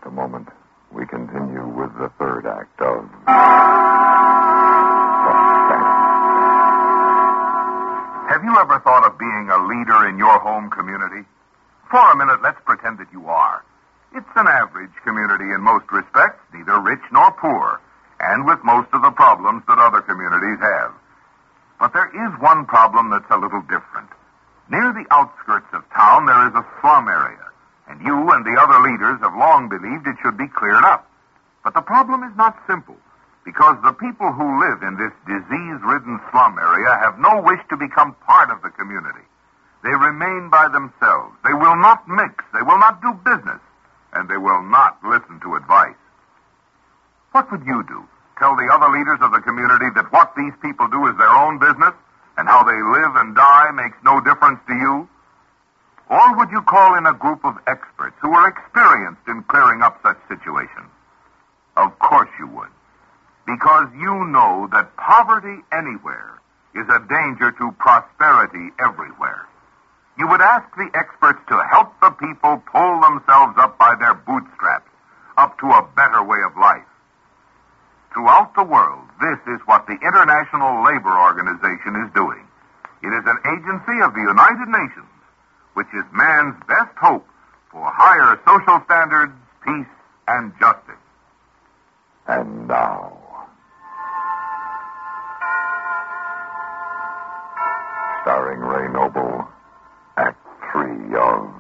a moment, we continue with the third act of Suspense. Have you ever thought of being a leader in your home community? For a minute, let's pretend that you are. It's an average community in most respects, neither rich nor poor, and with most of the problems that other communities have. But there is one problem that's a little different. Near the outskirts of town, there is a slum area, and you and the other leaders have long believed it should be cleared up. But the problem is not simple, because the people who live in this disease-ridden slum area have no wish to become part of the community. They remain by themselves. They will not mix. They will not do business. And they will not listen to advice. What would you do? Tell the other leaders of the community that what these people do is their own business, and how they live and die makes no difference to you? Or would you call in a group of experts who are experienced in clearing up such situations? Of course you would. Because you know that poverty anywhere is a danger to prosperity everywhere. You would ask the experts to help the people pull themselves up by their bootstraps, up to a better way of life. Throughout the world, this is what the International Labor Organization is doing. It is an agency of the United Nations, which is man's best hope for higher social standards, peace, and justice. And now, starring Ray Noble, Act 3 of